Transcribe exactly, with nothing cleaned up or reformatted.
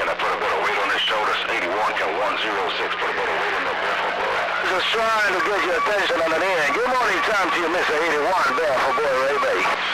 Can I put a bit of weight on his shoulders? eighty-one, can one zero six put a bit of weight on the Belfort boy? Just trying to get your attention on the end. Good morning time to you, Mister eighty-one, Belfort boy, Ray Bay.